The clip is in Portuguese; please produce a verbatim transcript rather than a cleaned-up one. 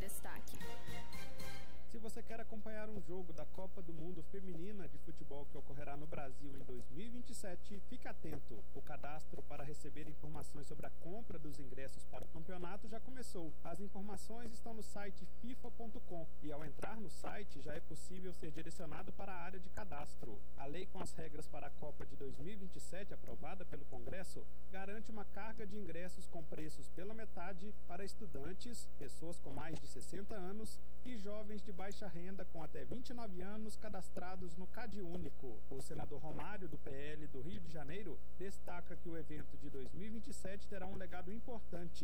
destaque. Se você quer acompanhar um jogo da Copa do Mundo Feminina de Futebol que ocorrerá no Brasil em dois mil e vinte e sete, fique atento. O cadastro para receber informações sobre a compra dos ingressos para o campeonato já começou. As informações estão no site fifa ponto com e ao entrar no site já é possível ser direcionado para a área de cadastro. A lei com as regras para a Copa de dois mil e vinte e sete, aprovada pelo Congresso, garante uma carga de ingressos com preços pela metade para estudantes, pessoas com mais de sessenta anos e jovens de baixa renda com até vinte e nove anos cadastrados no CadÚnico. O senador Romário, do P L do Rio de Janeiro, destaca que o evento de dois mil e vinte e sete terá um legado importante